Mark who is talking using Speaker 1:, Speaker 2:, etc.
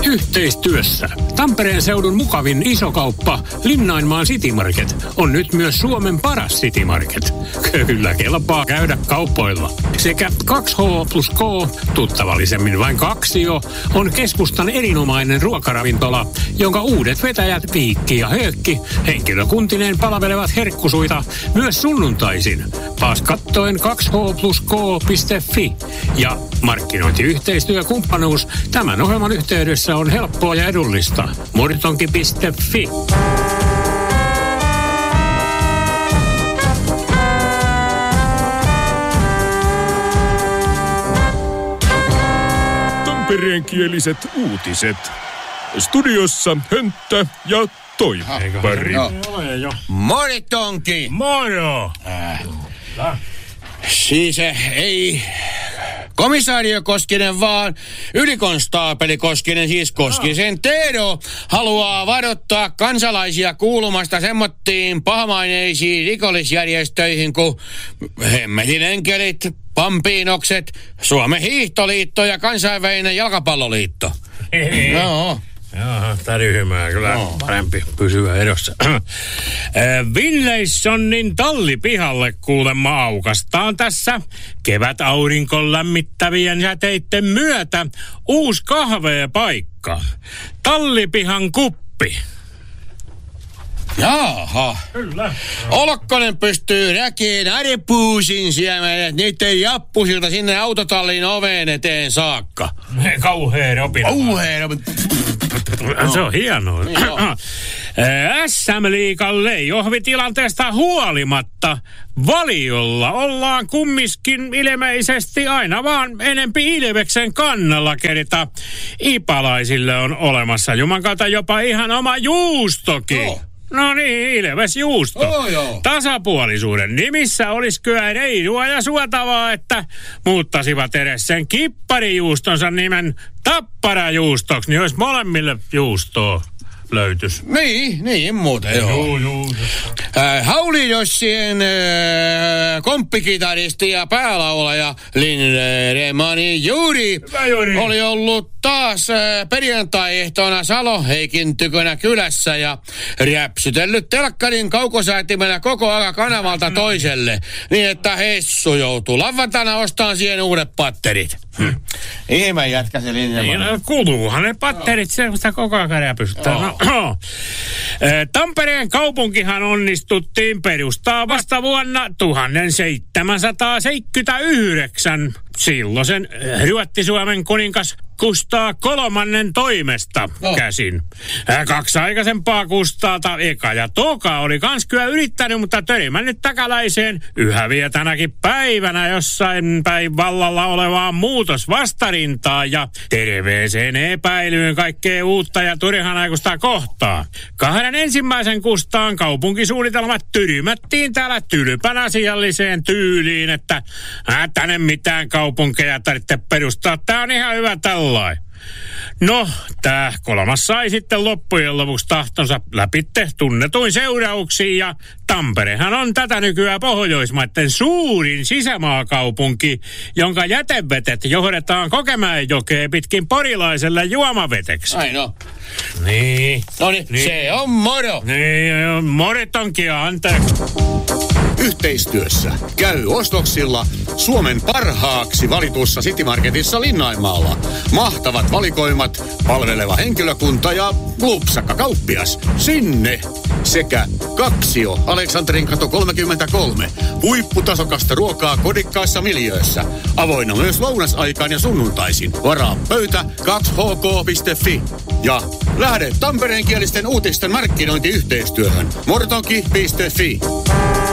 Speaker 1: Yhteistyössä Tampereen seudun mukavin isokauppa Linnainmaan City Market on nyt myös Suomen paras City Market. Kyllä kelpaa käydä kaupoilla. Sekä 2H plus K, tuttavallisemmin vain Kaksio, on keskustan erinomainen ruokaravintola, jonka uudet vetäjät Viikki ja Höökki henkilökuntineen palvelevat herkkusuita myös sunnuntaisin. Paas kattoen 2hplusk.fi ja markkinointiyhteistyökumppanuus tämän ohjelman yhteydessä on helppoa ja edullista. Murtonki.fi.
Speaker 2: Tampereenkieliset uutiset. Studiossa Hönttä ja Toivari.
Speaker 3: Moritonki!
Speaker 1: Moro!
Speaker 3: Siis ei komisario Koskinen, vaan ylikonstaapeli Koskinen, siis Koskisen Teedo, haluaa varoittaa kansalaisia kuulumasta semmottiin pahamaineisiin rikollisjärjestöihin kuin Hemmetin enkelit, Pampiinokset, Suomen hiihtoliitto ja kansainvälinen jalkapalloliitto.
Speaker 1: Joo. Joo, täryhmää kyllä parempi pysyä edossa. Winleissonin tallipihalle kuulemma aukastaan tässä kevätaurinkon lämmittävien säteitten myötä uusi kahveepaikka. Tallipihan kuppi.
Speaker 3: Jaha.
Speaker 1: Kyllä.
Speaker 3: Olkkonen pystyy näkeen äripuusin siemenet niiden jappusilta sinne autotallin oveen eteen saakka.
Speaker 1: Kauhea ropina. Se on hienoa.
Speaker 3: Niin
Speaker 1: SM-liigan leijohvitilanteesta huolimatta valiolla ollaan kummiskin ilmeisesti aina vaan enempi Ilveksen kannalla, kerta ipalaisille on olemassa Juman kautta jopa ihan oma juustokin. No niin, Ilves juusto. Tasapuolisuuden nimissä olisi kyllä reilua ja suotavaa, että muuttasivat edes sen kipparijuustonsa nimen tapparajuustoksi, niin olisi molemmille juustoa löytys.
Speaker 3: Niin muuten joo. Haulijossien komppikitaristi ja päälaulaja Lindemani Juuri oli ollut taas perjantai-ehtona Salo-Heikin tykönä kylässä ja räpsytellyt telkkarin kaukosäätimellä koko ajan kanavalta toiselle, niin että Hessu joutuu lauantaina ostamaan siihen uudet patterit. Ihme jätkä se Lindemani.
Speaker 1: Niin, kuluuhan ne patterit, sitä koko ajan räpyttää. Tampereen kaupunkihan onnistuttiin perustaa vasta vuonna 1779 silloisen Ruotti-Suomen kuningas Kustaa kolmannen toimesta käsin. 2 aikaisempaa Kustaata, eka ja toka, oli kans kyllä yrittänyt, mutta törmännyt takaläiseen yhä vielä tänäkin päivänä jossain päin vallalla olevaan muutosvastarintaan ja terveeseen epäilyyn kaikkea uutta ja turhanaikuista kohtaa. 2 ensimmäisen Kustaan kaupunkisuunnitelmat tyrymättiin täällä tylpän asialliseen tyyliin, että tänne mitään kaupunkeja tarvitse perustaa. Tää on ihan hyvä tällainen. No, tää kolmas sai sitten loppujen lopuksi tahtonsa läpitte tunnetuin seurauksiin ja Tamperehan on tätä nykyään Pohjoismaiden suurin sisämaakaupunki, jonka jätevetet johdetaan Kokemäenjokeen pitkin porilaiselle juomaveteksi.
Speaker 3: Ai no.
Speaker 1: Niin.
Speaker 3: Noniin, se on moro.
Speaker 1: Niin, moritonkin anteeksi.
Speaker 4: Yhteistyössä käy ostoksilla Suomen parhaaksi valitussa City Marketissa Linnainmaalla. Mahtavat valikoimat, palveleva henkilökunta ja lupsakka kauppias. Sinne! Sekä Kaksio, Aleksanterinkato 33. Huipputasokasta ruokaa kodikkaissa miljöössä. Avoinna myös lounasaikaan ja sunnuntaisin. Varaa pöytä 2hk.fi. Ja lähde tampereenkielisten uutisten markkinointiyhteistyöhön. Mortonki.fi.